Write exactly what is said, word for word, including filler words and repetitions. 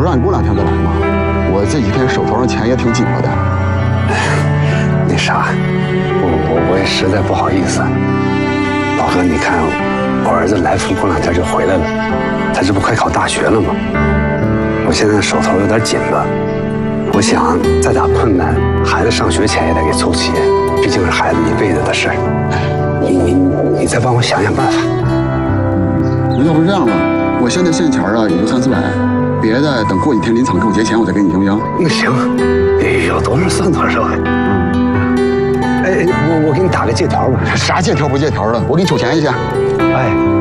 让你过两天再来嘛。我这几天手头上钱也挺紧巴的。 那啥，我我我也实在不好意思。老哥，你看，我儿子来福过两天就回来了，他这不快考大学了吗？我现在手头有点紧巴，我想再打困难，孩子上学钱也得给凑齐，毕竟是孩子一辈子的事儿。你你你再帮我想想办法。 要不是这样吧，我现在现钱啊也就三四百，别的等过几天临场给我结钱，我再给你，行不行？ 那行，有多少算多少呀。哎，我我给你打个借条吧。 啥借条不借条的，我给你取钱一下。 哎。